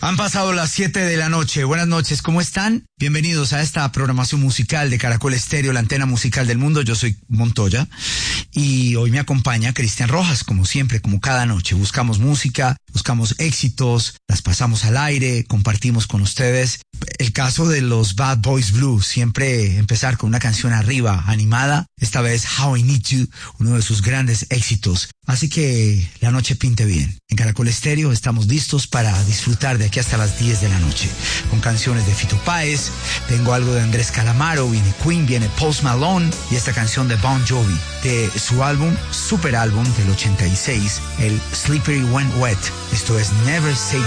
Han pasado las 7 de la noche. Buenas noches, ¿cómo están? Bienvenidos a esta programación musical de Caracol Estéreo, la antena musical del mundo. Yo soy Montoya y hoy me acompaña Cristian Rojas, como siempre, como cada noche. Buscamos música, buscamos éxitos, las pasamos al aire, compartimos con ustedes. El caso de los Bad Boys Blue, siempre empezar con una canción arriba, animada. Esta vez How I Need You, uno de sus grandes éxitos. Así que la noche pinte bien. En Caracol Estéreo estamos listos para disfrutar de aquí hasta las 10 de la noche. Con canciones de Fito Páez, tengo algo de Andrés Calamaro, viene Queen, viene Post Malone y esta canción de Bon Jovi, de su álbum, super álbum del 86, el Slippery When Wet. Esto es Never Say